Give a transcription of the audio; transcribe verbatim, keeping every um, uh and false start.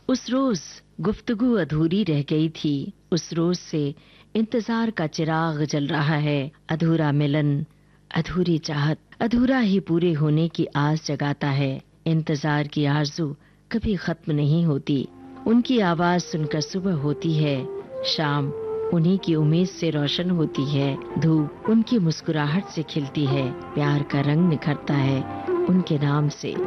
उस रोज गुफ्तगू अधूरी रह गई थी, उस रोज से इंतजार का चिराग जल रहा है। अधूरा मिलन, अधूरी चाहत, अधूरा ही पूरे होने की आस जगाता है। इंतजार की आरज़ू कभी खत्म नहीं होती। उनकी आवाज सुनकर सुबह होती है, शाम उन्हीं की उम्मीद से रोशन होती है, धूप उनकी मुस्कुराहट से खिलती है, प्यार का रंग निखरता है उनके नाम से।